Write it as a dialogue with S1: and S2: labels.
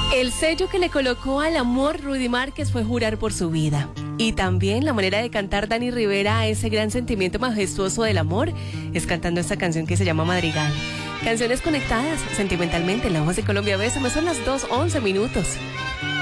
S1: El sello que le colocó al amor Rudy Márquez fue jurar por su vida. Y también la manera de cantar Dani Rivera a ese gran sentimiento majestuoso del amor es cantando esta canción que se llama Madrigal. Canciones conectadas sentimentalmente en La Voz de Colombia. Bésame, son las 2:11 minutos.